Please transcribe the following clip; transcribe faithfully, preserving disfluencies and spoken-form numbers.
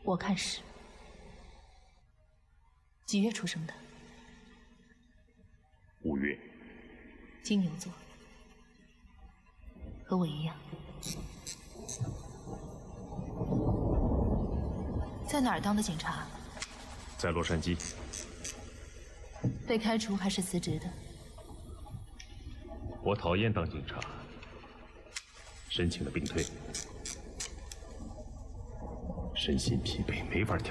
我看是。几月出生的？ 五月。 金牛座，和我一样。在哪儿当的警察？ 在洛杉矶。 被开除还是辞职的？ 我讨厌当警察，申请了病退，身心疲惫，没法调